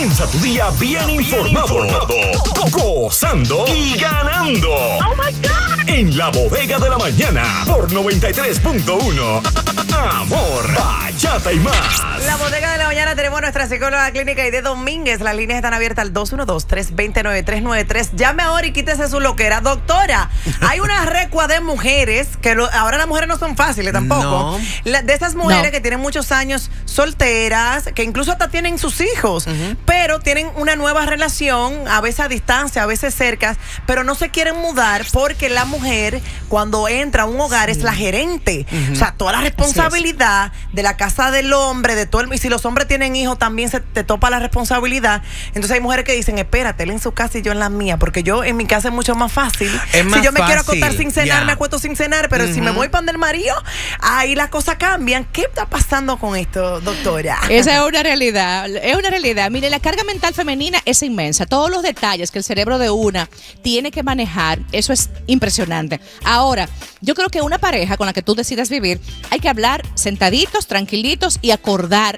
Comienza tu día bien informado, gozando y ganando. ¡Oh, my God! En la bodega de la mañana por 93.1. Amor, bachata y más. La bodega de la mañana tenemos nuestra psicóloga clínica Aide Domínguez. Las líneas están abiertas al 212-320-9393. Llame ahora y quítese su loquera. Doctora, hay una recua de mujeres que ahora las mujeres no son fáciles tampoco. No. De esas mujeres que tienen muchos años solteras, que incluso hasta tienen sus hijos, pero tienen una nueva relación, a veces a distancia, a veces cerca, pero no se quieren mudar porque la mujer cuando entra a un hogar es la gerente. O sea, toda la responsabilidad de la casa del hombre, de todo y si los hombres tienen hijos también se te topa la responsabilidad. Entonces hay mujeres que dicen, espérate, él en su casa y yo en la mía, porque yo en mi casa es mucho más fácil. Es más si yo me quiero fácil, acostar sin cenar, me acuesto sin cenar, pero si me voy para el marido, ahí las cosas cambian. ¿Qué está pasando con esto, doctora? Esa es una realidad, Mire, la carga mental femenina es inmensa. Todos los detalles que el cerebro de una tiene que manejar, eso es impresionante. Ahora, yo creo que una pareja con la que tú decidas vivir, hay que hablar sentaditos, tranquilitos y acordar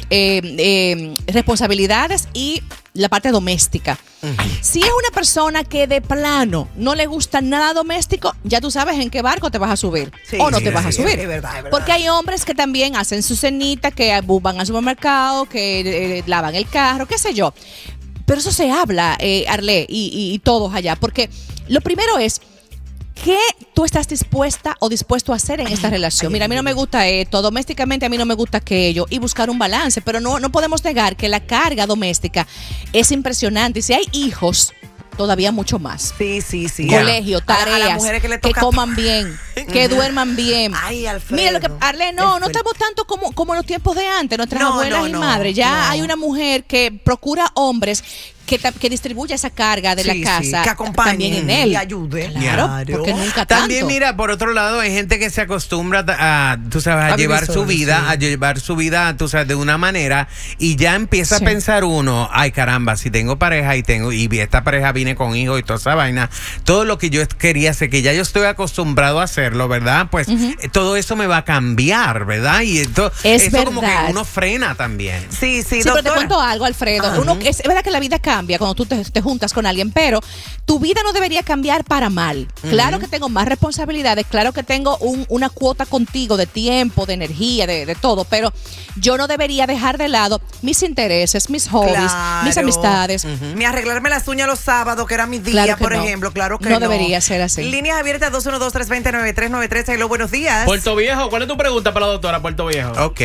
responsabilidades y la parte doméstica. Si es una persona que de plano no le gusta nada doméstico, ya tú sabes en qué barco te vas a subir o no te vas a subir. Es verdad, es verdad. Porque hay hombres que también hacen su cenita, que van al supermercado, que lavan el carro, qué sé yo. Pero eso se habla, Arlé, y todos allá. Porque lo primero es, ¿qué tú estás dispuesta o dispuesto a hacer en esta relación? Mira, a mí no me gusta esto, domésticamente a mí no me gusta aquello, y buscar un balance, pero no podemos negar que la carga doméstica es impresionante. Y si hay hijos, todavía mucho más. Sí. Colegio, tareas, a las mujeres que le toca coman bien, que duerman bien. Ay, Alfredo. Mira, Arlé, no estamos tanto como en los tiempos de antes, nuestras abuelas y madres. Ya hay una mujer que procura hombres que distribuya esa carga de la casa, que acompañe también en él y ayude. Claro, porque nunca tanto. También, mira, por otro lado, hay gente que se acostumbra a tú sabes, a llevar su vida, tú sabes, de una manera, y ya empieza a pensar uno, ay caramba, si tengo pareja y esta pareja viene con hijos y toda esa vaina, todo lo que yo quería hacer, que ya yo estoy acostumbrado a hacerlo, ¿verdad? Pues todo eso me va a cambiar, ¿verdad? Y eso como que uno frena también. Sí, pero te cuento algo, Alfredo. Es verdad que la vida cambia cuando tú te juntas con alguien, pero tu vida no debería cambiar para mal. Claro que tengo más responsabilidades, claro que tengo una cuota contigo de tiempo, de energía, de todo, pero yo no debería dejar de lado mis intereses, mis hobbies, mis amistades. Ni arreglarme las uñas los sábados, que era mi día, por ejemplo. Claro que no. No debería ser así. Líneas abiertas 212-320-9393. Hello, buenos días. Puerto Viejo, ¿cuál es tu pregunta para la doctora Puerto Viejo? Ok.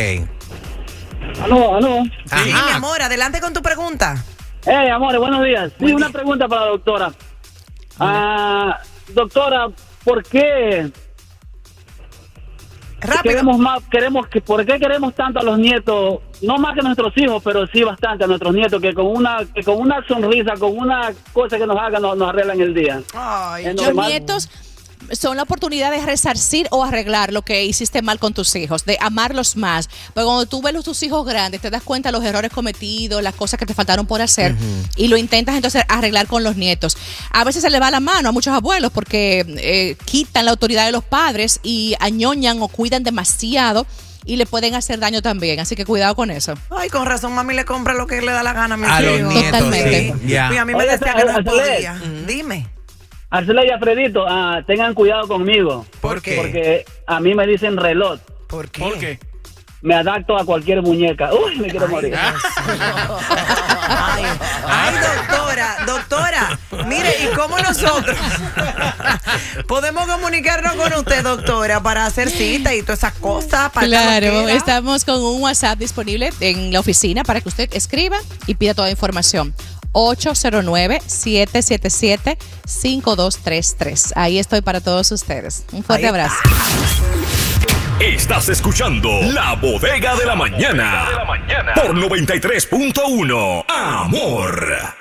Aló. Sí, mi amor, adelante con tu pregunta. Amores, buenos días. Sí, una pregunta para la doctora. Doctora, ¿por qué ¿por qué queremos tanto a los nietos? No más que a nuestros hijos, pero sí bastante a nuestros nietos, que con una sonrisa, con una cosa que nos hagan, nos arreglan el día. Ay, los nietos son la oportunidad de resarcir o arreglar lo que hiciste mal con tus hijos, de amarlos más. Porque cuando tú ves tus hijos grandes, te das cuenta de los errores cometidos, las cosas que te faltaron por hacer, y lo intentas entonces arreglar con los nietos. A veces se le va la mano a muchos abuelos porque quitan la autoridad de los padres y añoñan o cuidan demasiado, y le pueden hacer daño también, así que cuidado con eso. Ay, con razón, mami le compra lo que le da la gana a mis hijos. hijos. Nietos, totalmente. Sí. Y a mí me decía que no podía. Dime. Arcela y Alfredito, tengan cuidado conmigo. ¿Por qué? Porque a mí me dicen reloj. ¿Por qué? ¿Por qué? Me adapto a cualquier muñeca. Uy, me quiero morir. Ay, doctora, mire, ¿y cómo nosotros podemos comunicarnos con usted, doctora, para hacer cita y todas esas cosas? Claro, estamos con un WhatsApp disponible en la oficina para que usted escriba y pida toda información. 809-777-5233. Ahí estoy para todos ustedes. Un fuerte abrazo. Estás escuchando La Bodega de la Mañana por 93.1 Amor.